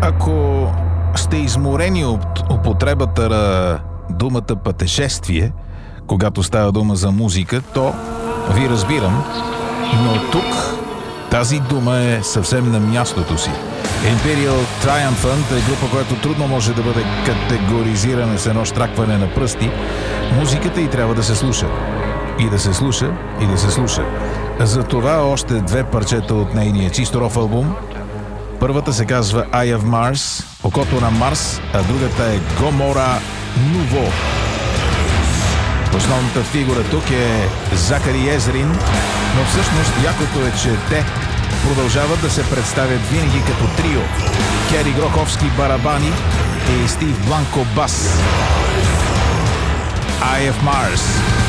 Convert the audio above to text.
Ако сте изморени от употребата на думата пътешествие, когато става дума за музика, то ви разбирам, но тук тази дума е съвсем на мястото си. Imperial Triumphant е група, която трудно може да бъде категоризирана с едно щракване на пръсти. Музиката й трябва да се слуша. И да се слуша, и да се слуша. Затова още две парчета от нейния чисто рок албум. Първата се казва Eye of Mars, окото на Марс, а другата е Gomorrah Nouveau. Основната фигура тук е Закари Езрин, но всъщност якото е, че те продължават да се представят винаги като трио. Кери Гроховски барабани и Стив Бланко бас. Eye of Mars.